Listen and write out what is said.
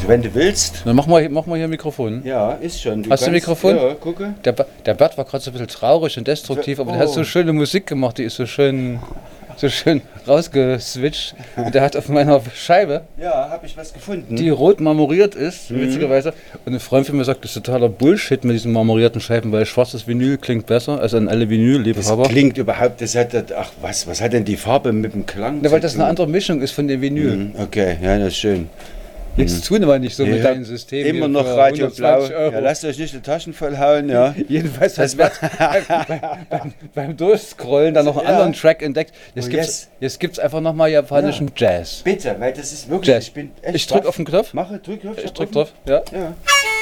wenn du willst. Dann mach mal hier ein Mikrofon. Ja, ist schon. Hast du ein Mikrofon? Ja, gucke. Der Bert war gerade so ein bisschen traurig und destruktiv, aber der hat so schöne Musik gemacht, die ist so schön rausgeswitcht. Und der hat auf meiner Scheibe, Ja, habe ich was gefunden. die rot marmoriert ist, witzigerweise. Und ein Freund von mir sagt, das ist totaler Bullshit mit diesen marmorierten Scheiben, weil schwarzes Vinyl klingt besser, also an alle Vinyl-Liebhaber. Das klingt überhaupt, was hat denn die Farbe mit dem Klang? Ja, weil das eine andere Mischung ist von dem Vinyl. Okay, ja, das ist schön. Jetzt tun wir nicht so mit deinem System. Immer hier noch für Radio Blau. 120 €. Ja, lasst euch nicht die Taschen vollhauen, ja. Jedenfalls hat Bert beim Durchscrollen dann noch einen anderen Track entdeckt. Jetzt gibt's einfach nochmal japanischen Jazz. Bitte, weil das ist wirklich, Jazz. ich bin echt Ich drück baff. auf den Knopf. Drück Ich drück drauf. Ja. Ja.